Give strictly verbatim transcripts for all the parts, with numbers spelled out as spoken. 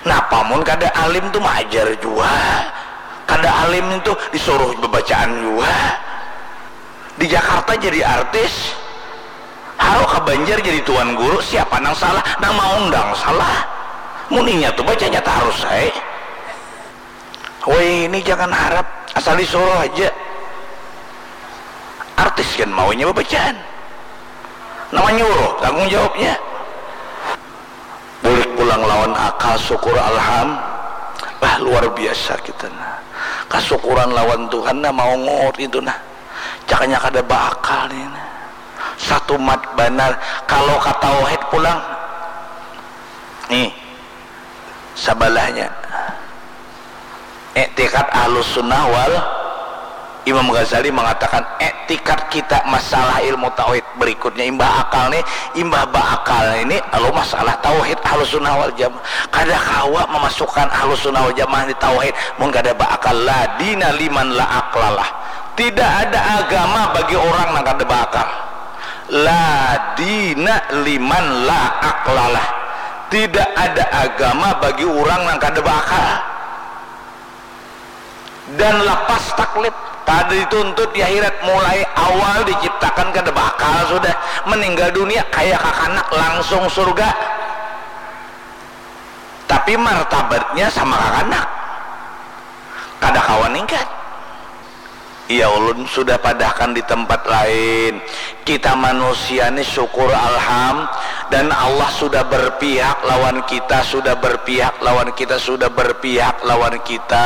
Nah pamun kada alim tuh majar juga, kada alim itu disuruh bacaan juga. Di Jakarta jadi artis, haro ke Banjar jadi tuan guru, siapa nang salah? Nang mau undang salah. Muninya tuh bacanya harus saya. Woi ini jangan harap asal disuruh aja. Artis kan maunya bacaan, namanya nyuruh, tanggung jawabnya. Boleh pulang lawan akal, syukur alham. Wah luar biasa kita nah. Kasyukuran lawan Tuhan nah mau ngot itu nah. Cakanya kada bakal nih nah. Satu mat benar kalau kata tauhid pulang. Nih sabalahnya. I'tiqad Ahlus Sunnah wal Imam Ghazali mengatakan etikat kita masalah ilmu tauhid berikutnya imbah akal nih, imbah bakal ini kalau masalah tauhid Ahlus Sunnah wal Jamaah. Kada kawa memasukkan Ahlus Sunnah wal Jamaah di tauhid mun kada bakal la dina liman la aqlalah. Tidak ada agama bagi orang yang kada bakal. La dina liman la aqlalah. Tidak ada agama bagi orang yang kada bakal. Dan lepas taklid kada dituntut di akhirat, mulai awal diciptakan kada bakal sudah meninggal dunia kayak kakanak langsung surga, tapi martabatnya sama kakanak kada kawan ingkat. Ya ulun sudah padahkan di tempat lain kita manusia ini syukur alham dan Allah sudah berpihak lawan kita, sudah berpihak lawan kita, sudah berpihak lawan kita.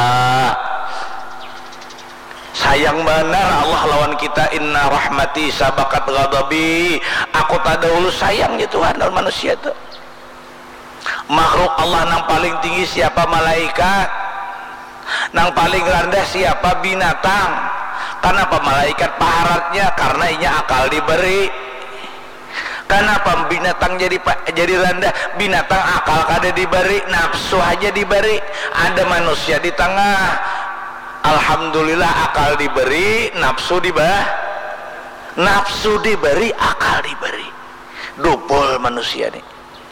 Sayang benar Allah lawan kita. Inna rahmati sabakat ghadabi. Aku tak dahulu sayangnya Tuhan dan manusia itu. Makhluk Allah nang paling tinggi siapa? Malaikat. Nang paling rendah siapa? Binatang. Kenapa malaikat paharatnya? Karena inya akal diberi. Kenapa binatang jadi jadi rendah? Binatang akal kada diberi, nafsu aja diberi. Ada manusia di tengah. Alhamdulillah akal diberi, nafsu dibah, nafsu diberi, akal diberi, dupul manusia nih.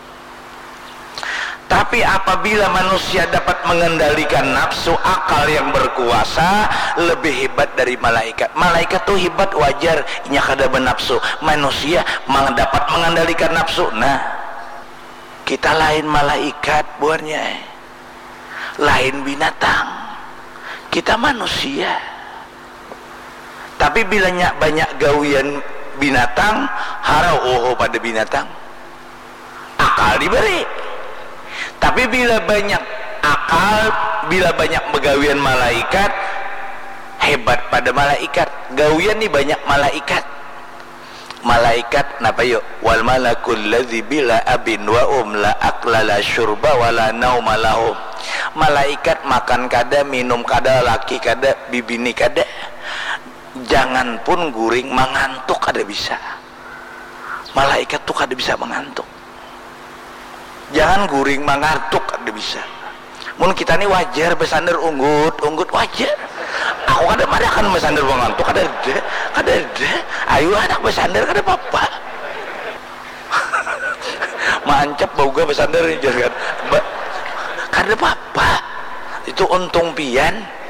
Tapi apabila manusia dapat mengendalikan nafsu, akal yang berkuasa lebih hebat dari malaikat. Malaikat tuh hebat wajar, inya kada bernafsu. Manusia dapat mengendalikan nafsu. Nah, kita lain malaikat buarnya, lain binatang. Kita manusia, tapi bilanya banyak gawian binatang, harau oh pada binatang, akal diberi. Tapi bila banyak akal, bila banyak begawian malaikat, hebat pada malaikat. Gawian nih banyak malaikat. Malaikat napa yuk? Wal malakul ladzi bila abin wa um la akla la syurba wa la nauma lahum. Malaikat makan kada, minum kada, laki kada, bibini kada. Jangan pun guring mengantuk kada bisa. Malaikat tuh kada bisa mengantuk. Jangan guring mengantuk kada bisa. Mun kita nih wajar besander unggut, unggut wajar. Aku kada madakan besander mengantuk kada ada, kada ada. Ayo anak besander kada apa-apa. Mancap boga besander jangan. Kada apa-apa, itu untung pian.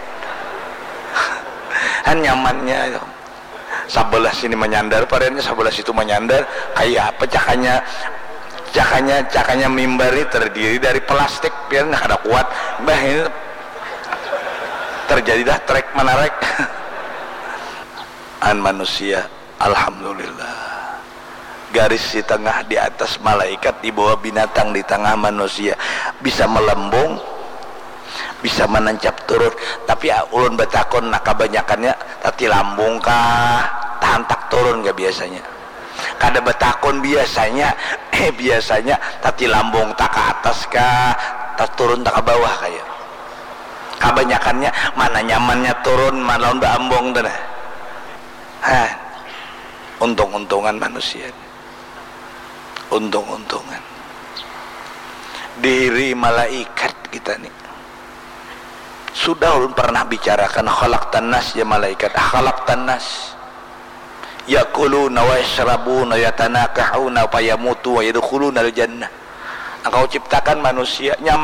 Kan nyamannya sebelah sini menyandar, parenya sebelah situ menyandar. Kayak apa cakanya, cakanya, cakanya mimbar ini terdiri dari plastik, biar nggak ada kuat. Bah ini terjadilah trek menarik. An manusia, alhamdulillah. Garis di tengah di atas malaikat, di bawah binatang, di tengah manusia, bisa melembung, bisa menancap turun. Tapi ulun batakon nak kebanyakannya tati lambung kah tahan tak turun gak biasanya. Kada batakon biasanya eh biasanya tati lambung tak ke atas kah tak turun tak ke bawah kayak. Kebanyakannya mana nyamannya turun, mana udah ambong dah. Hah, untung-untungan manusia. Untung-untungan diri malaikat kita nih. Sudah ulun pernah bicarakan khalaqtan nas ya malaikat, khalaqtan nas yakuluna wa yashrabuna yatanakahuna wa yamutu wa yadkhuluna al jannah. Engkau ciptakan manusia nyaman